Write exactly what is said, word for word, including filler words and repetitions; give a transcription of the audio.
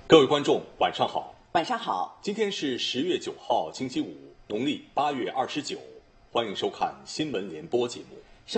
各位观众，晚上好。 晚上好， 今天是十月九号，星期五，农历八月二十九。欢迎收看新闻联播节目。